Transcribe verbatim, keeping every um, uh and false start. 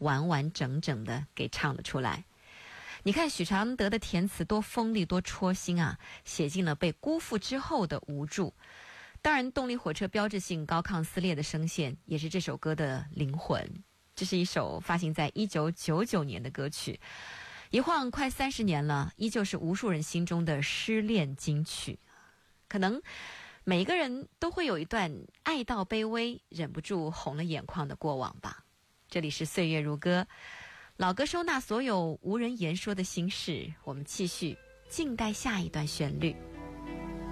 完完整整的给唱了出来。你看许常德的填词多锋利多戳心啊，写尽了被辜负之后的无助。当然动力火车标志性高亢撕裂的声线也是这首歌的灵魂。这是一首发行在一九九九年的歌曲，一晃快三十年了，依旧是无数人心中的失恋金曲。可能每一个人都会有一段爱到卑微忍不住红了眼眶的过往吧。这里是岁月如歌，老歌收纳所有无人言说的心事，我们继续静待下一段旋律。